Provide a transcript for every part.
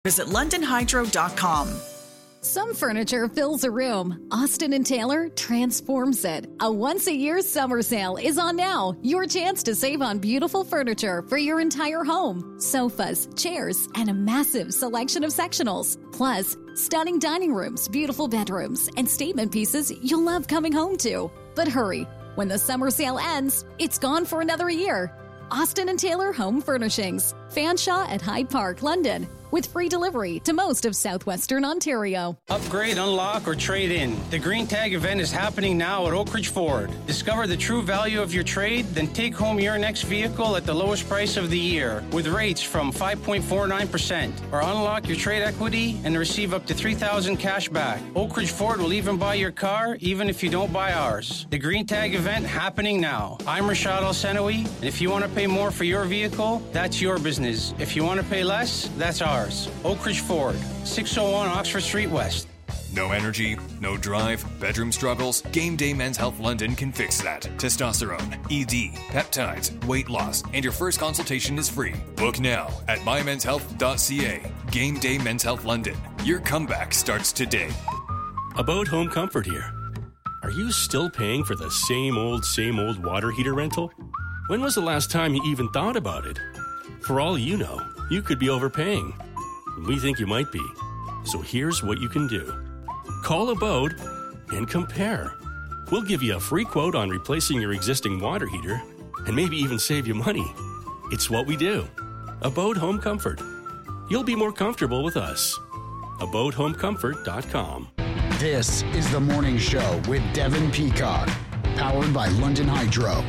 Visit LondonHydro.com. Some furniture fills a room. Austin & Taylor transforms it. A once-a-year summer sale is on now. Your chance to save on beautiful furniture for your entire home. Sofas, chairs, and a massive selection of sectionals. Plus, stunning dining rooms, beautiful bedrooms, and statement pieces you'll love coming home to. But hurry, when the summer sale ends, it's gone for another year. Austin & Taylor Home Furnishings. Fanshawe at Hyde Park, London. With free delivery to most of southwestern Ontario. Upgrade, unlock, or trade in. The Green Tag event is happening now at Oak Ridge Ford. Discover the true value of your trade, then take home your next vehicle at the lowest price of the year with rates from 5.49%. Or unlock your trade equity and receive up to $3,000 cash back. Oak Ridge Ford will even buy your car, even if you don't buy ours. The Green Tag event happening now. I'm Rashad Al-Senawi, and if you want to pay more for your vehicle, that's your business. If you want to pay less, that's ours. Oak Ridge Ford, 601 Oxford Street West. No energy, no drive, bedroom struggles? Game Day Men's Health London can fix that. Testosterone, ED, peptides, weight loss, and your first consultation is free. Book now at mymenshealth.ca. Game Day Men's Health London. Your comeback starts today. About home comfort here. Are you still paying for the same old water heater rental? When was the last time you even thought about it? For all you know, you could be overpaying. We think you might be. So here's what you can do. Call Abode and compare. We'll give you a free quote on replacing your existing water heater and maybe even save you money. It's what we do. Abode Home Comfort. You'll be more comfortable with us. AbodeHomeComfort.com. This is The Morning Show with Devin Peacock, powered by London Hydro.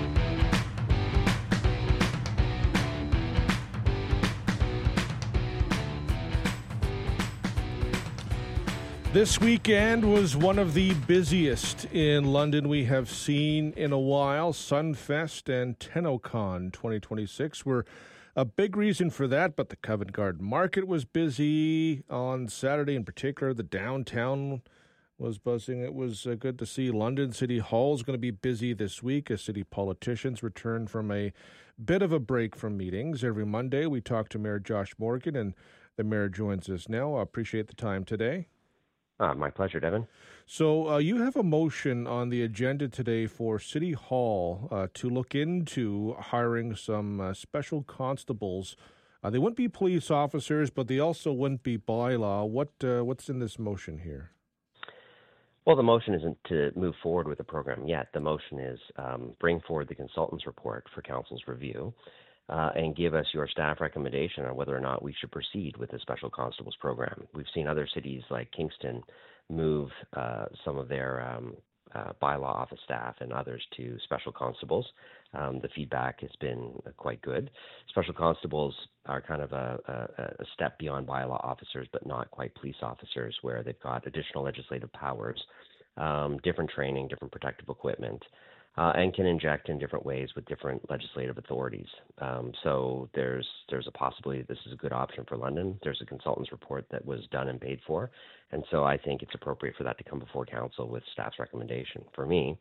This weekend was one of the busiest in London we have seen in a while. Sunfest and TennoCon 2026 were a big reason for that, but the Covent Garden Market was busy on Saturday in particular. The downtown was buzzing. It was good to see. London City Hall is going to be busy this week as city politicians return from a bit of a break from meetings. Every Monday we talk to Mayor Josh Morgan, and the mayor joins us now. I appreciate the time today. My pleasure, Devin. So you have a motion on the agenda today for City Hall to look into hiring some special constables. They wouldn't be police officers, but they also wouldn't be bylaw. What's in this motion here? Well, the motion isn't to move forward with the program yet. The motion is bring forward the consultant's report for council's review and give us your staff recommendation on whether or not we should proceed with the special constables program. We've seen other cities like Kingston move some of their bylaw office staff and others to special constables. The feedback has been quite good. Special constables are kind of a step beyond bylaw officers, but not quite police officers, where they've got additional legislative powers, different training, different protective equipment, and can inject in different ways with different legislative authorities. So there's a possibility this is a good option for London. There's a consultant's report that was done and paid for, and so I think it's appropriate for that to come before council with staff's recommendation. For me,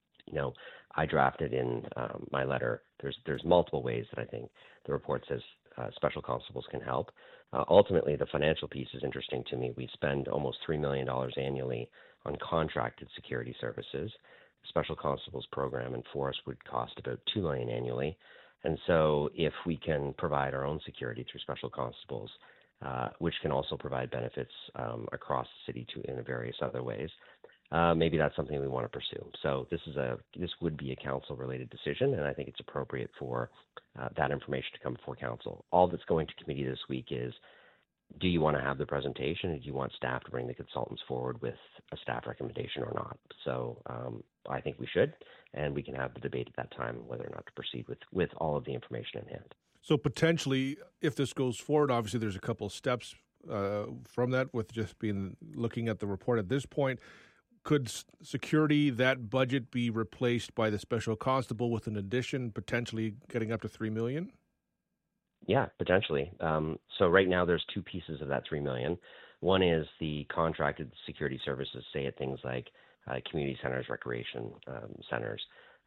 I drafted in my letter. There's multiple ways that I think the report says special constables can help. Ultimately, the financial piece is interesting to me. We spend almost $3 million annually on contracted security services. Special constables program in Forest would cost about $2 million annually. And so if we can provide our own security through special constables, which can also provide benefits across the city in various other ways, maybe that's something we want to pursue. So this would be a council-related decision, and I think it's appropriate for that information to come before council. All that's going to committee this week is, do you want to have the presentation, and do you want staff to bring the consultants forward with a staff recommendation or not? So I think we should, and we can have the debate at that time whether or not to proceed with all of the information in hand. So potentially, if this goes forward, obviously there's a couple of steps from that with just looking at the report at this point. Could security, that budget, be replaced by the special constable with an addition, potentially getting up to $3 million? Yeah, potentially. So right now there's two pieces of that $3 million. One is the contracted security services, say at things like community centers, recreation centers.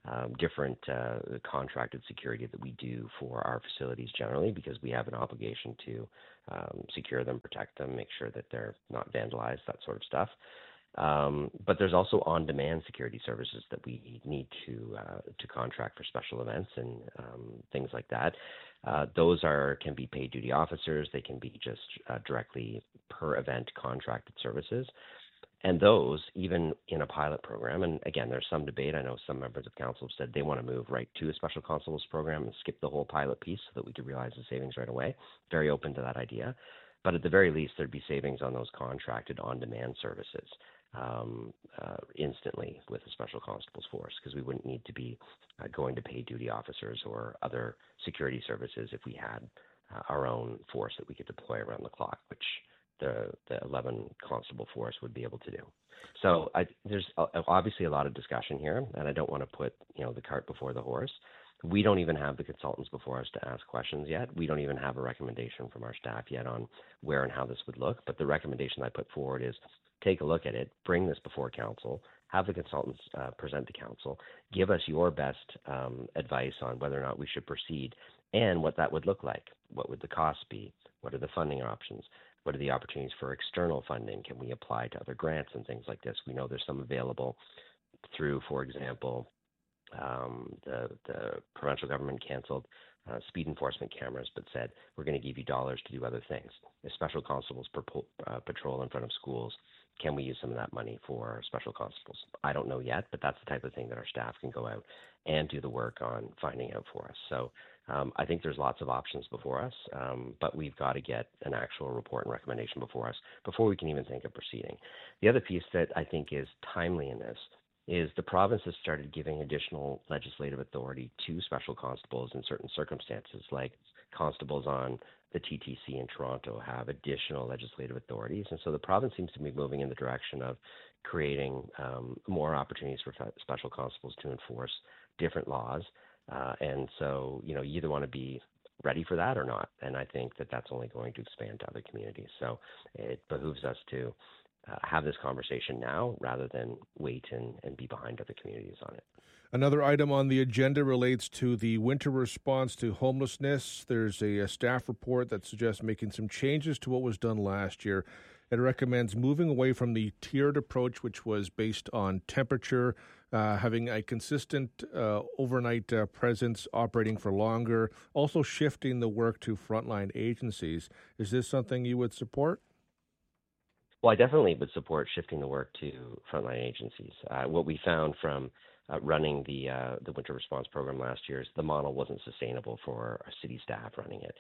different contracted security that we do for our facilities generally, because we have an obligation to secure them, protect them, make sure that they're not vandalized, that sort of stuff. But there's also on-demand security services that we need to contract for special events and things like that. Those can be paid duty officers. They can be just directly per event contracted services. And those, even in a pilot program, and again, there's some debate. I know some members of council have said they want to move right to a special constables program and skip the whole pilot piece so that we could realize the savings right away. Very open to that idea. But at the very least, there'd be savings on those contracted on-demand services instantly with a special constables force, because we wouldn't need to be going to paid duty officers or other security services if we had our own force that we could deploy around the clock, which the 11 constable force would be able to do. So there's obviously a lot of discussion here, and I don't want to put the cart before the horse. We don't even have the consultants before us to ask questions yet. We don't even have a recommendation from our staff yet on where and how this would look. But the recommendation I put forward is take a look at it, bring this before council, have the consultants present to council, give us your best advice on whether or not we should proceed and what that would look like. What would the costs be? What are the funding options? What are the opportunities for external funding? Can we apply to other grants and things like this? We know there's some available through, for example, the provincial government canceled speed enforcement cameras, but said we're going to give you dollars to do other things. The special constables patrol in front of schools. Can we use some of that money for special constables? I don't know yet, but that's the type of thing that our staff can go out and do the work on finding out for us. So I think there's lots of options before us, but we've got to get an actual report and recommendation before us before we can even think of proceeding. The other piece that I think is timely in this is the province has started giving additional legislative authority to special constables in certain circumstances, like constables on the TTC in Toronto have additional legislative authorities. And so the province seems to be moving in the direction of creating more opportunities for special constables to enforce different laws. And so, you either want to be ready for that or not. And I think that that's only going to expand to other communities. So it behooves us to have this conversation now rather than wait and be behind other communities on it. Another item on the agenda relates to the winter response to homelessness. There's a staff report that suggests making some changes to what was done last year. It recommends moving away from the tiered approach, which was based on temperature, having a consistent overnight presence operating for longer, also shifting the work to frontline agencies. Is this something you would support? Well, I definitely would support shifting the work to frontline agencies. What we found from running the winter response program last year is the model wasn't sustainable for our city staff running it.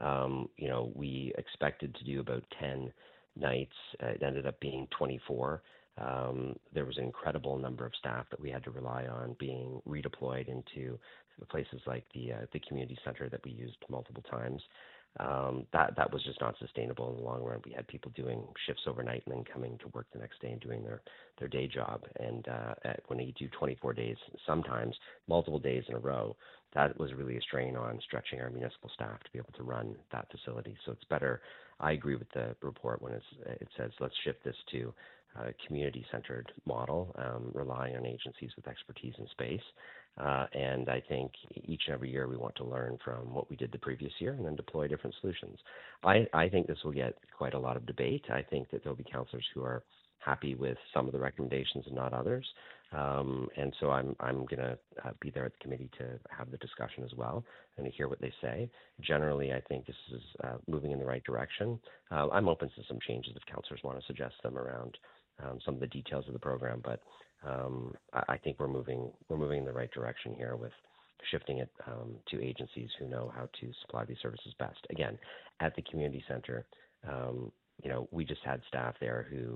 We expected to do about 10 nights. It ended up being 24. There was an incredible number of staff that we had to rely on being redeployed into places like the community center that we used multiple times. That was just not sustainable in the long run. We had people doing shifts overnight and then coming to work the next day and doing their day job. And when you do 24 days, sometimes multiple days in a row, that was really a strain on stretching our municipal staff to be able to run that facility. So it's better. I agree with the report when it says let's shift this to a community-centered model, relying on agencies with expertise in space. And I think each and every year we want to learn from what we did the previous year and then deploy different solutions. I think this will get quite a lot of debate. I think that there'll be councillors who are happy with some of the recommendations and not others. And so I'm going to be there at the committee to have the discussion as well and to hear what they say. Generally, I think this is moving in the right direction. I'm open to some changes if councillors want to suggest them around some of the details of the program, but I think we're moving in the right direction here with shifting it to agencies who know how to supply these services best. Again, at the community center, we just had staff there who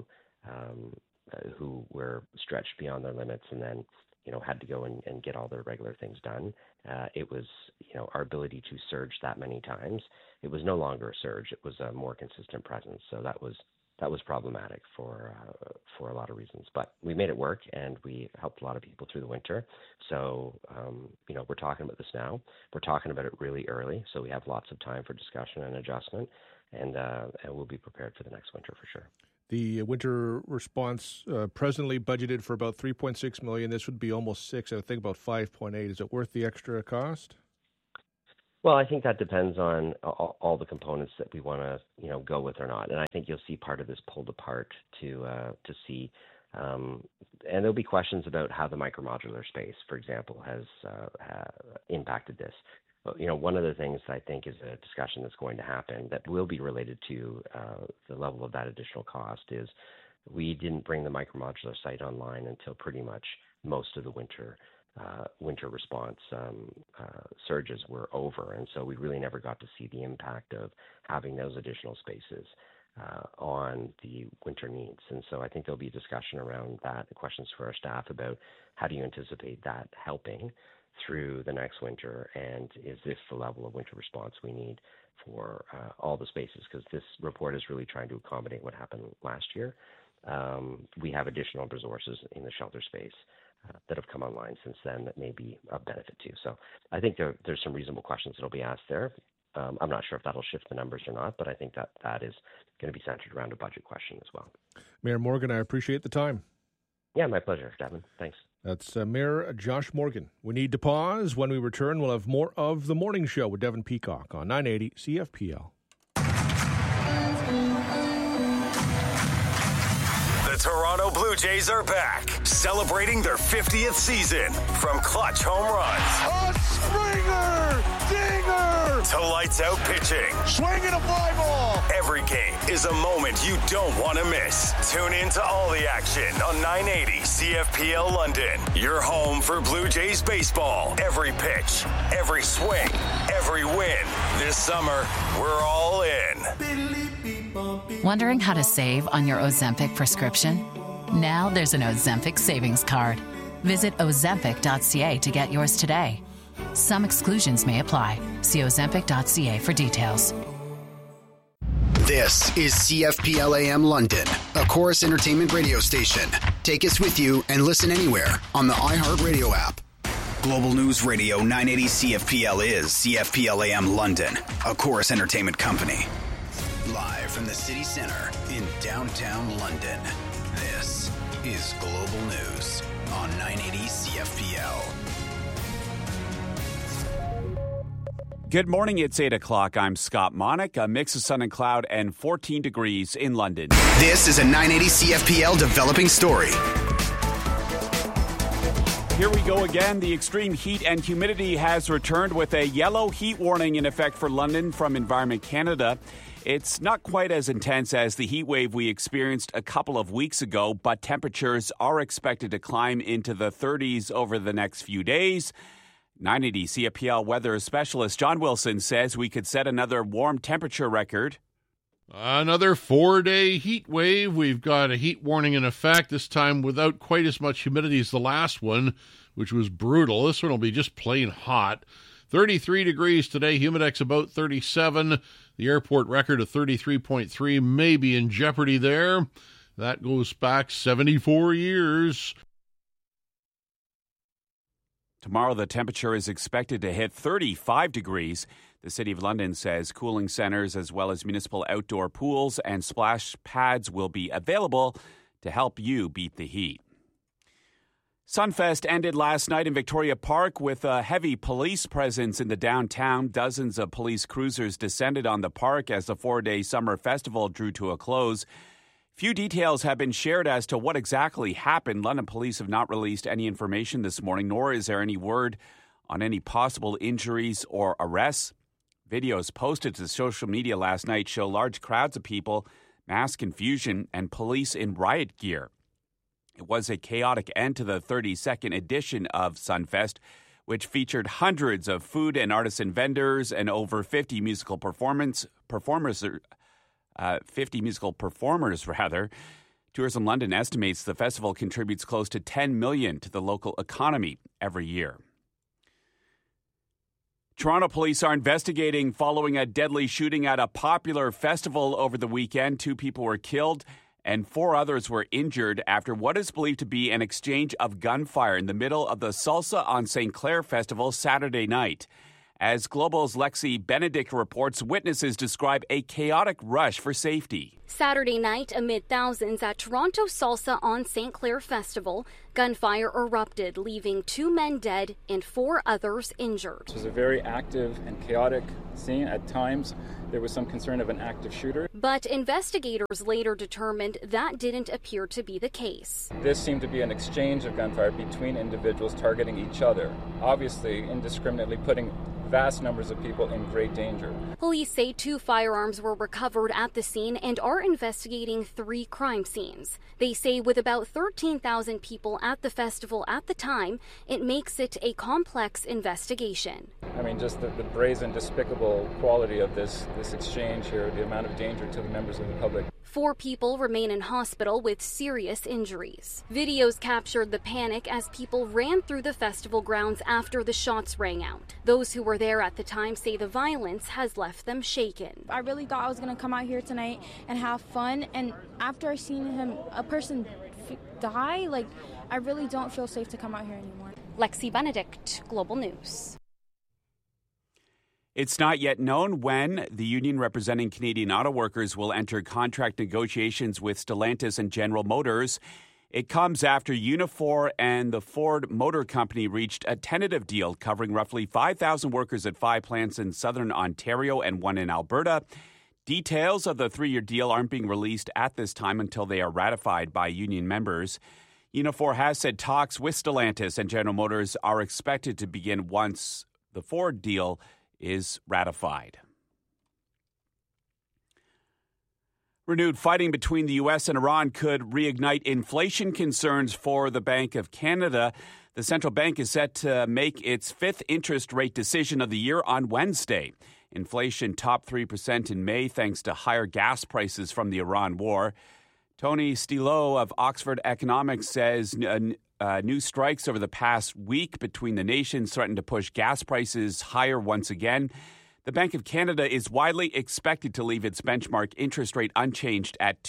were stretched beyond their limits and then had to go and get all their regular things done. It was our ability to surge that many times. It was no longer a surge. It was a more consistent presence. So that was problematic for a lot of reasons, but we made it work and we helped a lot of people through the winter. So, we're talking about this now. We're talking about it really early, so we have lots of time for discussion and adjustment, and we'll be prepared for the next winter for sure. The winter response presently budgeted for about $3.6 million. This would be almost $6 million. I think about $5.8 million. Is it worth the extra cost? Well, I think that depends on all the components that we want to, go with or not. And I think you'll see part of this pulled apart to see. And there'll be questions about how the micromodular space, for example, has impacted this. One of the things I think is a discussion that's going to happen that will be related to the level of that additional cost is we didn't bring the micromodular site online until pretty much most of the winter response surges were over. And so we really never got to see the impact of having those additional spaces on the winter needs. And so I think there'll be a discussion around that, questions for our staff about how do you anticipate that helping through the next winter, and is this the level of winter response we need for all the spaces? Because this report is really trying to accommodate what happened last year. We have additional resources in the shelter space that have come online since then that may be of benefit too. So I think there's some reasonable questions that will be asked there. I'm not sure if that'll shift the numbers or not, but I think that is going to be centered around a budget question as well. Mayor Morgan, I appreciate the time. Yeah, my pleasure, Devin. Thanks. That's Mayor Josh Morgan. We need to pause. When we return, we'll have more of The Morning Show with Devin Peacock on 980 CFPL. The Toronto Blue Jays are back, celebrating their 50th season. From clutch home runs, a Springer dinger, to lights out pitching, swinging a fly ball. Every game is a moment you don't want to miss. Tune in to all the action on 980 CFPL London. Your home for Blue Jays baseball. Every pitch, every swing, every win. This summer, we're all in. Wondering how to save on your Ozempic prescription? Now there's an Ozempic savings card. Visit Ozempic.ca to get yours today. Some exclusions may apply. See Ozempic.ca for details. This is CFPL AM London, a Chorus Entertainment radio station. Take us with you and listen anywhere on the iHeartRadio app. Global News Radio 980 CFPL is CFPL AM London, a Chorus Entertainment company. Live from the city center in downtown London, this is Global News on 980 CFPL. Good morning, it's 8 o'clock. I'm Scott Monick. A mix of sun and cloud and 14 degrees in London. This is a 980 CFPL developing story. Here we go again. The extreme heat and humidity has returned with a yellow heat warning in effect for London from Environment Canada. It's not quite as intense as the heat wave we experienced a couple of weeks ago, but temperatures are expected to climb into the 30s over the next few days. 980 CFPL weather specialist John Wilson says we could set another warm temperature record. Another 4-day heat wave. We've got a heat warning in effect, this time without quite as much humidity as the last one, which was brutal. This one will be just plain hot. 33 degrees today, humidex about 37. The airport record of 33.3 may be in jeopardy there. That goes back 74 years. Tomorrow, the temperature is expected to hit 35 degrees. The City of London says cooling centers as well as municipal outdoor pools and splash pads will be available to help you beat the heat. Sunfest ended last night in Victoria Park with a heavy police presence in the downtown. Dozens of police cruisers descended on the park as the 4-day summer festival drew to a close. Few details have been shared as to what exactly happened. London police have not released any information this morning, nor is there any word on any possible injuries or arrests. Videos posted to social media last night show large crowds of people, mass confusion, and police in riot gear. It was a chaotic end to the 32nd edition of Sunfest, which featured hundreds of food and artisan vendors and over 50 musical performers. Tourism London estimates the festival contributes close to $10 million to the local economy every year. Toronto police are investigating following a deadly shooting at a popular festival over the weekend. 2 people were killed and 4 others were injured after what is believed to be an exchange of gunfire in the middle of the Salsa on St. Clair Festival Saturday night. As Global's Lexi Benedict reports, witnesses describe a chaotic rush for safety. Saturday night, amid thousands at Toronto Salsa on St. Clair Festival, gunfire erupted, leaving 2 men dead and 4 others injured. It was a very active and chaotic scene. At times, there was some concern of an active shooter. But investigators later determined that didn't appear to be the case. This seemed to be an exchange of gunfire between individuals targeting each other, obviously indiscriminately putting vast numbers of people in great danger. Police say 2 firearms were recovered at the scene and are investigating 3 crime scenes. They say with about 13,000 people at the festival at the time, it makes it a complex investigation. I mean, just the brazen, despicable quality of this exchange here, the amount of danger to the members of the public. 4 people remain in hospital with serious injuries. Videos captured the panic as people ran through the festival grounds after the shots rang out. Those who were there at the time say the violence has left them shaken. I really thought I was going to come out here tonight and have fun, and after I seen a person die, I really don't feel safe to come out here anymore. Lexi Benedict, Global News. It's not yet known when the union representing Canadian auto workers will enter contract negotiations with Stellantis and General Motors. It comes after Unifor and the Ford Motor Company reached a tentative deal covering roughly 5,000 workers at 5 plants in southern Ontario and 1 in Alberta. Details of the 3-year deal aren't being released at this time until they are ratified by union members. Unifor has said talks with Stellantis and General Motors are expected to begin once the Ford deal is ratified. Renewed fighting between the U.S. and Iran could reignite inflation concerns for the Bank of Canada. The central bank is set to make its 5th interest rate decision of the year on Wednesday. Inflation topped 3% in May thanks to higher gas prices from the Iran war. Tony Stilo of Oxford Economics says new strikes over the past week between the nations threaten to push gas prices higher once again. The Bank of Canada is widely expected to leave its benchmark interest rate unchanged at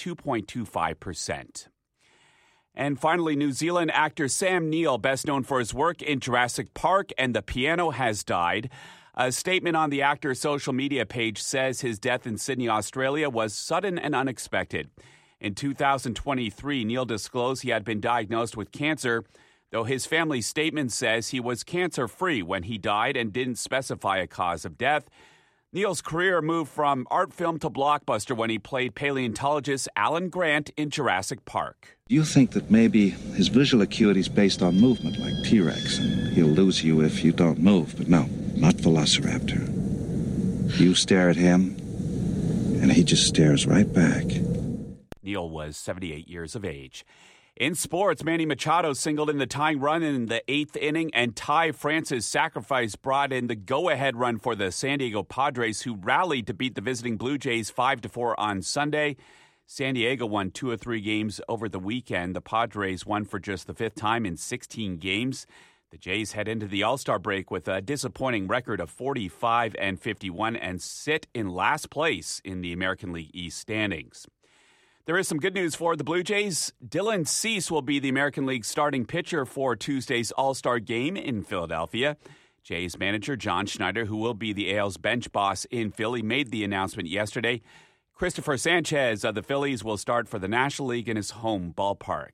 2.25%. And finally, New Zealand actor Sam Neill, best known for his work in Jurassic Park and The Piano, has died. A statement on the actor's social media page says his death in Sydney, Australia was sudden and unexpected. In 2023, Neill disclosed he had been diagnosed with cancer, though his family statement says he was cancer-free when he died and didn't specify a cause of death. Neill's career moved from art film to blockbuster when he played paleontologist Alan Grant in Jurassic Park. You think that maybe his visual acuity is based on movement, like T-Rex, and he'll lose you if you don't move. But no, not Velociraptor. You stare at him, and he just stares right back. Neill was 78 years of age. In sports, Manny Machado singled in the tying run in the 8th inning, and Ty France's sacrifice brought in the go-ahead run for the San Diego Padres, who rallied to beat the visiting Blue Jays 5-4 on Sunday. San Diego won 2 of 3 games over the weekend. The Padres won for just the 5th time in 16 games. The Jays head into the All-Star break with a disappointing record of 45-51 and sit in last place in the American League East standings. There is some good news for the Blue Jays. Dylan Cease will be the American League starting pitcher for Tuesday's All-Star game in Philadelphia. Jays manager John Schneider, who will be the AL's bench boss in Philly, made the announcement yesterday. Christopher Sanchez of the Phillies will start for the National League in his home ballpark.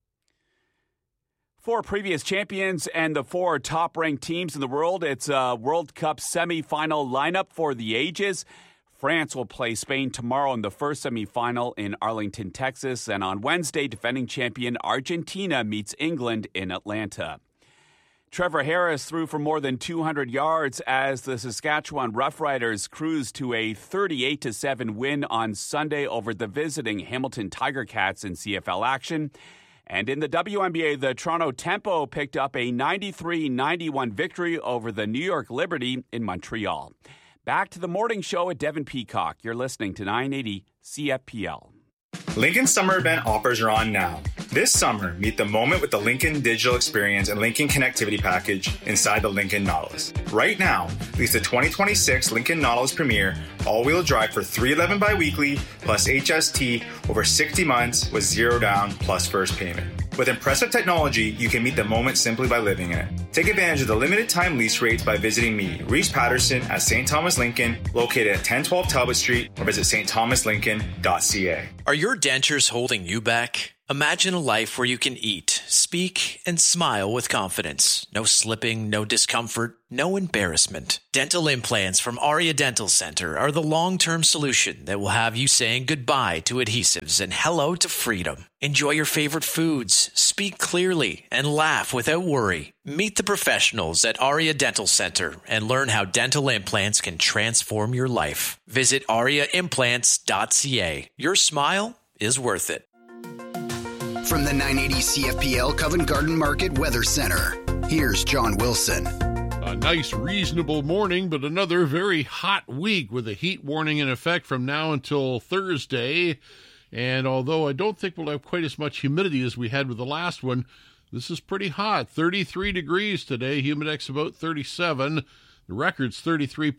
4 previous champions and the 4 top-ranked teams in the world. It's a World Cup semifinal lineup for the ages. France will play Spain tomorrow in the first semifinal in Arlington, Texas. And on Wednesday, defending champion Argentina meets England in Atlanta. Trevor Harris threw for more than 200 yards as the Saskatchewan Roughriders cruised to a 38-7 win on Sunday over the visiting Hamilton Tiger Cats in CFL action. And in the WNBA, the Toronto Tempo picked up a 93-91 victory over the New York Liberty in Montreal. Back to the morning show at Devin Peacock. You're listening to 980 CFPL. Lincoln Summer Event offers are on now. This summer, meet the moment with the Lincoln Digital Experience and Lincoln Connectivity Package inside the Lincoln Nautilus. Right now, lease the 2026 Lincoln Nautilus Premier all-wheel drive for $311 biweekly plus HST over 60 months with 0 down plus first payment. With impressive technology, you can meet the moment simply by living it. Take advantage of the limited time lease rates by visiting me, Reese Patterson, at St. Thomas Lincoln, located at 1012 Talbot Street, or visit stthomaslincoln.ca. Are your dentures holding you back? Imagine a life where you can eat, speak, and smile with confidence. No slipping, no discomfort, no embarrassment. Dental implants from Aria Dental Center are the long-term solution that will have you saying goodbye to adhesives and hello to freedom. Enjoy your favorite foods, speak clearly, and laugh without worry. Meet the professionals at Aria Dental Center and learn how dental implants can transform your life. Visit ariaimplants.ca. Your smile is worth it. From the 980 CFPL Covent Garden Market Weather Center, here's John Wilson. A nice, reasonable morning, but another very hot week with a heat warning in effect from now until Thursday. And although I don't think we'll have quite as much humidity as we had with the last one, this is pretty hot. 33 degrees today, Humidex about 37. The record's 33.3,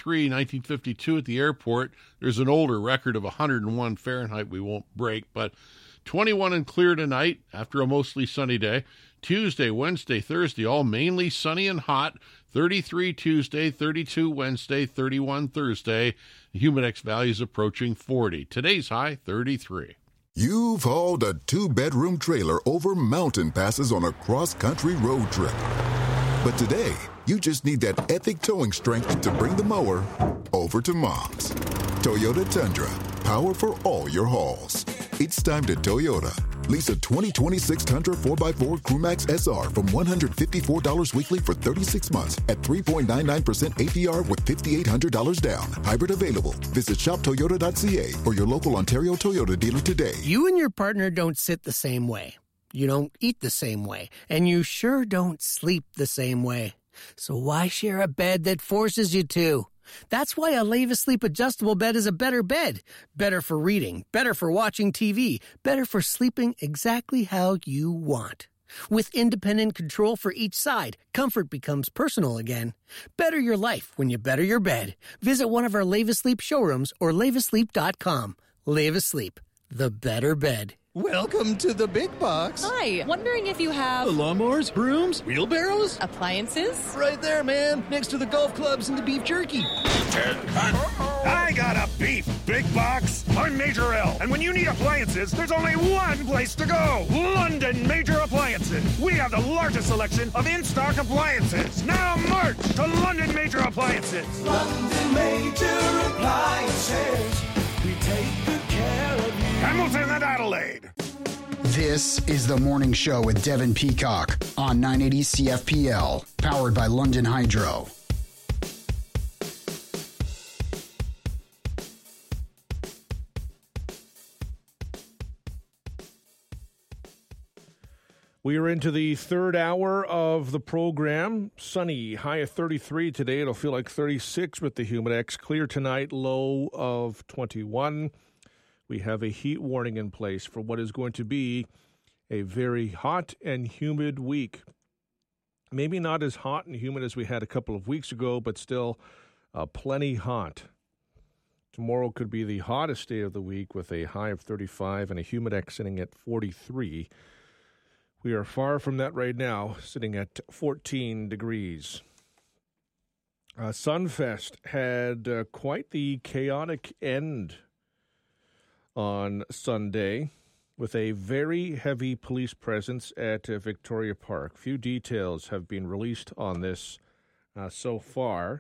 1952 at the airport. There's an older record of 101 Fahrenheit we won't break, but 21 and clear tonight after a mostly sunny day. Tuesday, Wednesday, Thursday, all mainly sunny and hot. 33 Tuesday, 32 Wednesday, 31 Thursday. The Humidex values approaching 40. Today's high, 33. You've hauled a 2-bedroom trailer over mountain passes on a cross-country road trip. But today, you just need that epic towing strength to bring the mower over to Mom's. Toyota Tundra, power for all your hauls. It's time to Toyota. Lease a 2026 Tundra 4x4 Crewmax SR from $154 weekly for 36 months at 3.99% APR with $5,800 down. Hybrid available. Visit shoptoyota.ca or your local Ontario Toyota dealer today. You and your partner don't sit the same way. You don't eat the same way. And you sure don't sleep the same way. So why share a bed that forces you to? That's why a Leva Sleep adjustable bed is a better bed. Better for reading, better for watching TV, better for sleeping exactly how you want. With independent control for each side, comfort becomes personal again. Better your life when you better your bed. Visit one of our Leva Sleep showrooms or levasleep.com. Leva Sleep, the better bed. Welcome to the big box. Hi, wondering if you have... lawnmowers, brooms, wheelbarrows? Appliances? Right there, man, next to the golf clubs and the beef jerky. I got a beef big box. I'm Major L, and when you need appliances, there's only one place to go. London Major Appliances. We have the largest selection of in-stock appliances. Now march to London Major Appliances. London Major Appliances. We take good care of you. Hamilton and Adelaide. This is The Morning Show with Devin Peacock on 980 CFPL, powered by London Hydro. We are into the third hour of the program. Sunny, high of 33 today. It'll feel like 36 with the Humidex. Clear tonight, low of 21. We have a heat warning in place for what is going to be a very hot and humid week. Maybe not as hot and humid as we had a couple of weeks ago, but still plenty hot. Tomorrow could be the hottest day of the week with a high of 35 and a Humidex sitting at 43. We are far from that right now, sitting at 14 degrees. Sunfest had quite the chaotic end on Sunday with a very heavy police presence at Victoria Park. Few details have been released on this so far,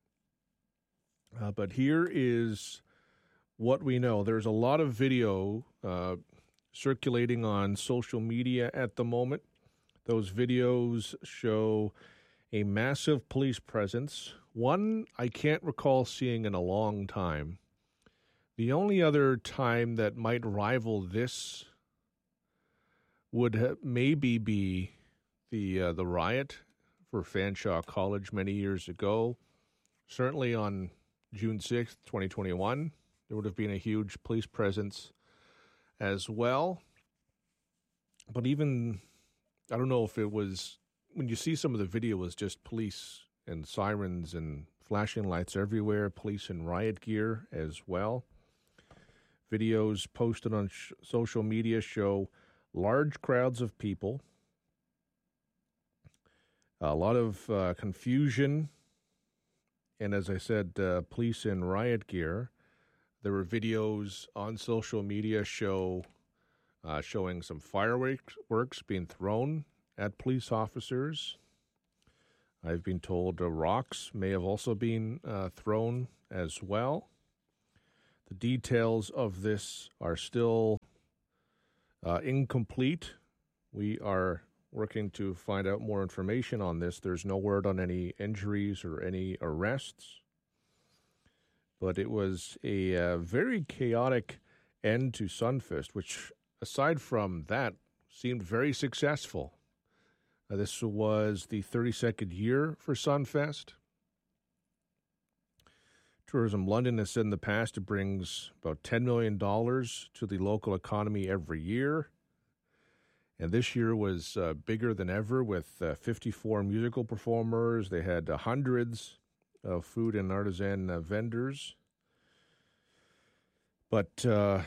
but here is what we know. There's a lot of video circulating on social media at the moment. Those videos show a massive police presence, one I can't recall seeing in a long time. The only other time that might rival this would maybe be the riot for Fanshawe College many years ago. Certainly on June 6th, 2021, there would have been a huge police presence as well. But even, I don't know if it was, when you see some of the video, it was just police and sirens and flashing lights everywhere, police in riot gear as well. Videos posted on social media show large crowds of people, a lot of confusion, and as I said, police in riot gear. There were videos on social media showing some fireworks being thrown at police officers. I've been told rocks may have also been thrown as well. The details of this are still incomplete. We are working to find out more information on this. There's no word on any injuries or any arrests. But it was a very chaotic end to Sunfest, which, aside from that, seemed very successful. This was the 32nd year for Sunfest. Tourism London has said in the past it brings about $10 million to the local economy every year. And this year was bigger than ever with 54 musical performers. They had hundreds of food and artisan vendors. But the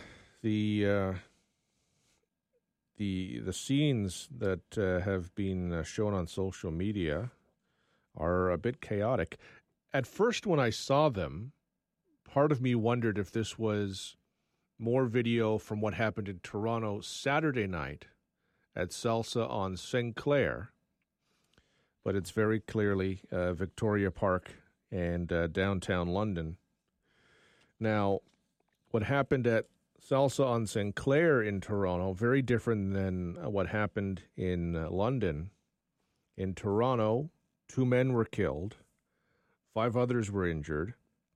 scenes that have been shown on social media are a bit chaotic. At first, when I saw them, part of me wondered if this was more video from what happened in Toronto Saturday night at Salsa on Sinclair. But it's very clearly Victoria Park and downtown London. Now, what happened at Salsa on Sinclair in Toronto, very different than what happened in London. In Toronto, 2 men were killed, 5 others were injured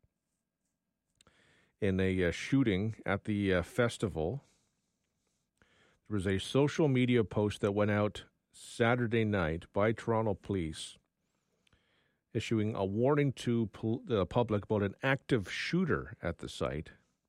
in a shooting at the festival. There was a social media post that went out Saturday night by Toronto police issuing a warning to the public about an active shooter at the site.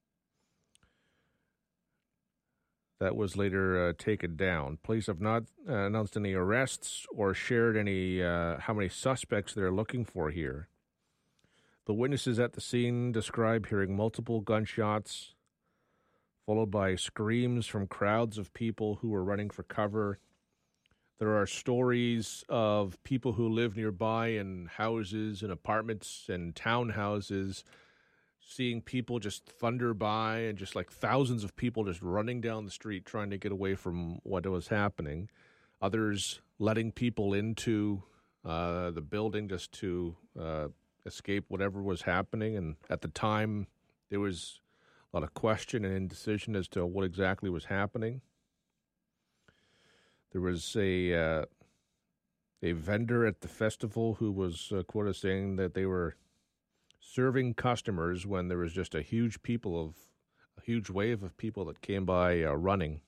That was later taken down. Police have not announced any arrests or shared any how many suspects they're looking for here. The witnesses at the scene describe hearing multiple gunshots, followed by screams from crowds of people who were running for cover. There are stories of people who live nearby in houses and apartments and townhouses seeing people just thunder by and just like thousands of people just running down the street trying to get away from what was happening. Others letting people into the building just to escape whatever was happening. And at the time, there was a lot of question and indecision as to what exactly was happening. There was a vendor at the festival who was quoted saying that they were serving customers when there was just a huge wave of people that came by running.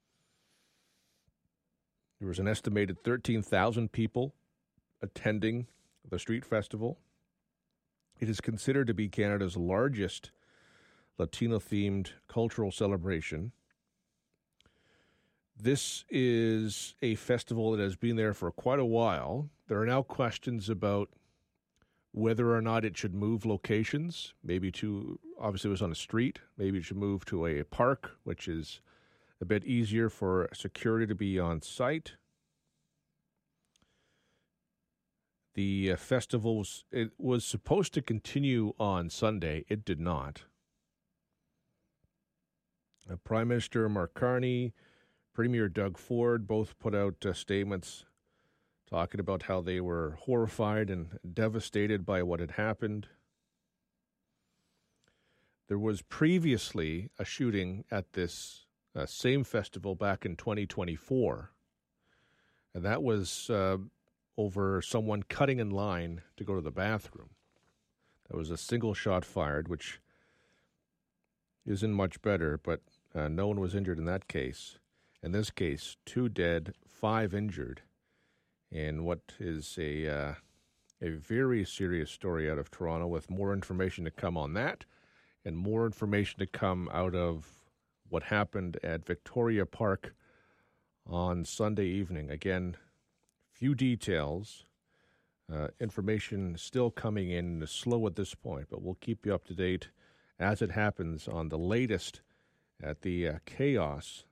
There was an estimated 13,000 people attending the street festival. It is considered to be Canada's largest Latino-themed cultural celebration. This is a festival that has been there for quite a while. There are now questions about whether or not it should move locations, obviously it was on a street, maybe it should move to a park, which is a bit easier for security to be on site. The festival was supposed to continue on Sunday. It did not. Prime Minister Mark Carney, Premier Doug Ford both put out statements talking about how they were horrified and devastated by what had happened. There was previously a shooting at this same festival back in 2024, and that was over someone cutting in line to go to the bathroom. There was a single shot fired, which isn't much better, but no one was injured in that case. In this case, 2 dead, 5 injured, in what is a very serious story out of Toronto, with more information to come on that and more information to come out of what happened at Victoria Park on Sunday evening. Again, few details, information still coming in, slow at this point, but we'll keep you up to date as it happens on the latest at the chaos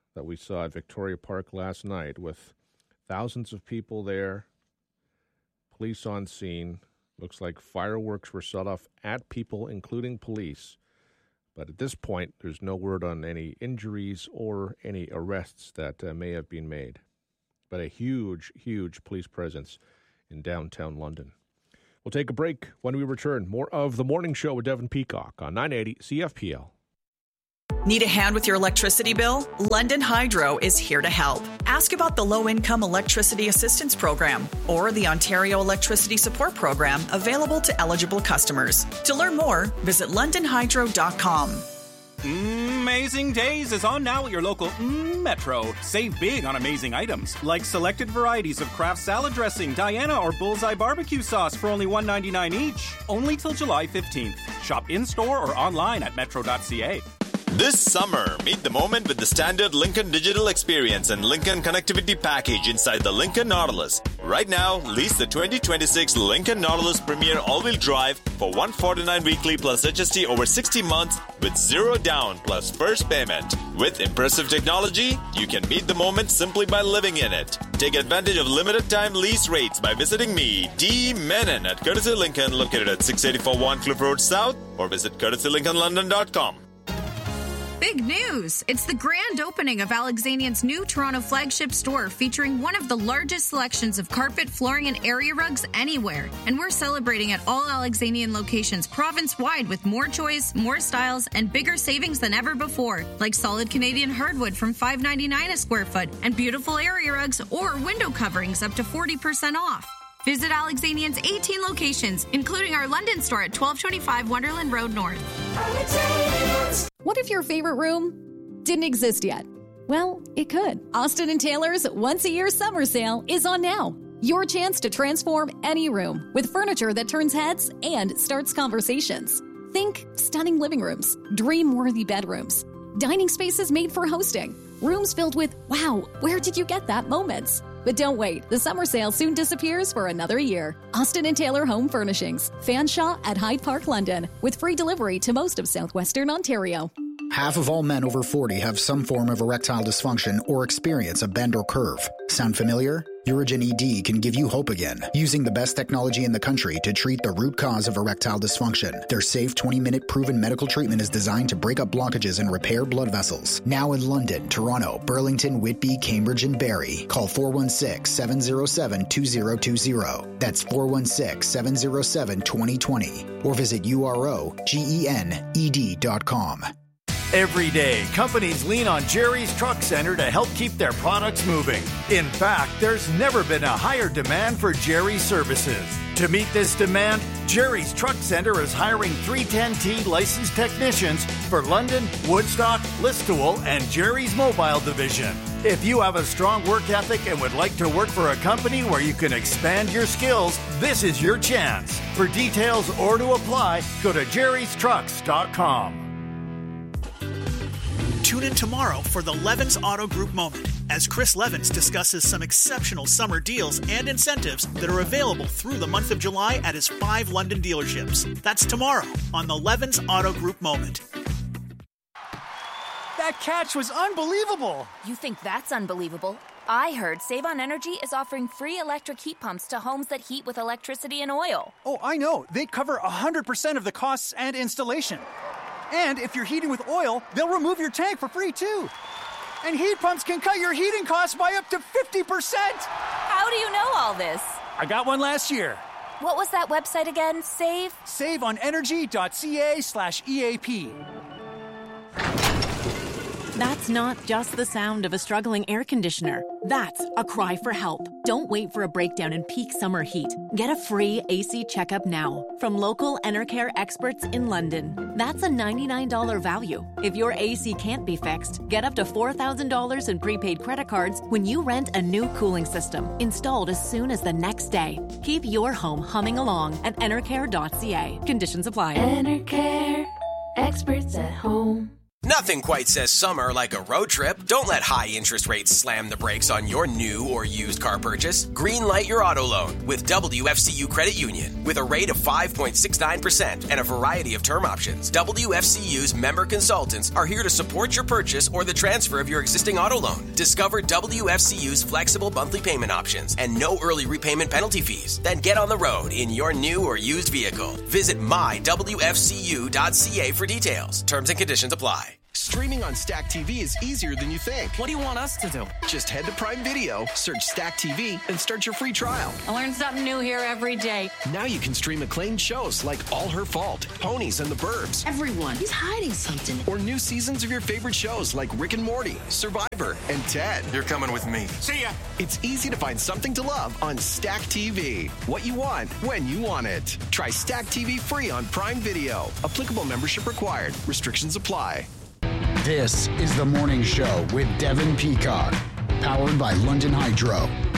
that we saw at Victoria Park last night with thousands of people there, police on scene. Looks like fireworks were set off at people, including police. But at this point, there's no word on any injuries or any arrests that may have been made. But a huge, huge police presence in downtown London. We'll take a break. When we return, more of The Morning Show with Devin Peacock on 980 CFPL. Need a hand with your electricity bill? London Hydro is here to help. Ask about the Low-Income Electricity Assistance Program or the Ontario Electricity Support Program available to eligible customers. To learn more, visit londonhydro.com. Amazing Days is on now at your local Metro. Save big on amazing items like selected varieties of Kraft salad dressing, Diana or Bullseye barbecue sauce for only $1.99 each. Only till July 15th. Shop in-store or online at metro.ca. This summer, meet the moment with the standard Lincoln Digital Experience and Lincoln Connectivity Package inside the Lincoln Nautilus. Right now, lease the 2026 Lincoln Nautilus Premier All-Wheel Drive for $149 weekly plus HST over 60 months with zero down plus first payment. With impressive technology, you can meet the moment simply by living in it. Take advantage of limited time lease rates by visiting me, D. Menon at Courtesy Lincoln, located at 684 Warncliffe Road South, or visit courtesylincolnlondon.com. Big news! It's the grand opening of Alexanian's new Toronto flagship store featuring one of the largest selections of carpet, flooring, and area rugs anywhere. And we're celebrating at all Alexanian locations province-wide with more choice, more styles, and bigger savings than ever before, like solid Canadian hardwood from $5.99 a square foot and beautiful area rugs or window coverings up to 40% off. Visit Alexanian's 18 locations, including our London store at 1225 Wonderland Road North. What if your favorite room didn't exist yet? Well, it could. Austin & Taylor's once-a-year summer sale is on now. Your chance to transform any room with furniture that turns heads and starts conversations. Think stunning living rooms, dream-worthy bedrooms, dining spaces made for hosting, rooms filled with, wow, where did you get that moments? But don't wait, the summer sale soon disappears for another year. Austin & Taylor Home Furnishings, Fanshawe at Hyde Park, London, with free delivery to most of southwestern Ontario. Half of all men over 40 have some form of erectile dysfunction or experience a bend or curve. Sound familiar? Urigen ED can give you hope again, using the best technology in the country to treat the root cause of erectile dysfunction. Their safe 20-minute proven medical treatment is designed to break up blockages and repair blood vessels. Now in London, Toronto, Burlington, Whitby, Cambridge, and Barrie. Call 416-707-2020. That's 416-707-2020. Or visit UROGENED.com. Every day, companies lean on Jerry's Truck Center to help keep their products moving. In fact, there's never been a higher demand for Jerry's services. To meet this demand, Jerry's Truck Center is hiring 310T licensed technicians for London, Woodstock, Listowel, and Jerry's Mobile Division. If you have a strong work ethic and would like to work for a company where you can expand your skills, this is your chance. For details or to apply, go to jerrystrucks.com. Tune in tomorrow for the Levins Auto Group Moment as Chris Levins discusses some exceptional summer deals and incentives that are available through the month of July at his 5 London dealerships. That's tomorrow on the Levins Auto Group Moment. That catch was unbelievable. You think that's unbelievable? I heard Save on Energy is offering free electric heat pumps to homes that heat with electricity and oil. Oh, I know. They cover 100% of the costs and installation. And if you're heating with oil, they'll remove your tank for free, too. And heat pumps can cut your heating costs by up to 50%. How do you know all this? I got one last year. What was that website again? SaveOnEnergy.ca/EAP. That's not just the sound of a struggling air conditioner. That's a cry for help. Don't wait for a breakdown in peak summer heat. Get a free AC checkup now from local Enercare experts in London. That's a $99 value. If your AC can't be fixed, get up to $4,000 in prepaid credit cards when you rent a new cooling system, installed as soon as the next day. Keep your home humming along at enercare.ca. Conditions apply. Enercare, experts at home. Nothing quite says summer like a road trip. Don't let high interest rates slam the brakes on your new or used car purchase. Greenlight your auto loan with WFCU Credit Union. With a rate of 5.69% and a variety of term options, WFCU's member consultants are here to support your purchase or the transfer of your existing auto loan. Discover WFCU's flexible monthly payment options and no early repayment penalty fees. Then get on the road in your new or used vehicle. Visit mywfcu.ca for details. Terms and conditions apply. Streaming on Stack TV is easier than you think. What do you want us to do? Just head to Prime Video, search Stack TV, and start your free trial. I learn something new here every day. Now you can stream acclaimed shows like All Her Fault, Ponies, and The Burbs. Everyone, he's hiding something. Or new seasons of your favorite shows like Rick and Morty, Survivor, and Ted. You're coming with me. See ya! It's easy to find something to love on Stack TV. What you want, when you want it. Try Stack TV free on Prime Video. Applicable membership required. Restrictions apply. This is The Morning Show with Devin Peacock, powered by London Hydro.